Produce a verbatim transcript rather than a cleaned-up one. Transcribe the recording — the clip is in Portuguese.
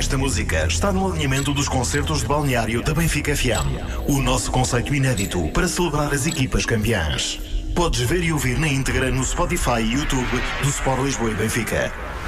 Esta música está no alinhamento dos concertos de balneário da Benfica F M. O nosso conceito inédito para celebrar as equipas campeãs. Podes ver e ouvir na íntegra no Spotify e YouTube do Sport Lisboa e Benfica.